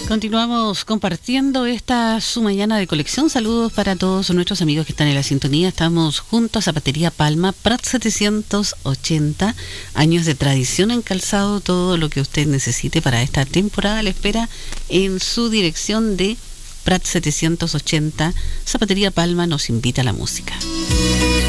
Continuamos compartiendo esta su mañana de colección. Saludos para todos nuestros amigos que están en la sintonía. Estamos juntos a Zapatería Palma, Prat 780, años de tradición en calzado. Todo lo que usted necesite para esta temporada le espera en su dirección de Prat 780. Zapatería Palma nos invita a la música.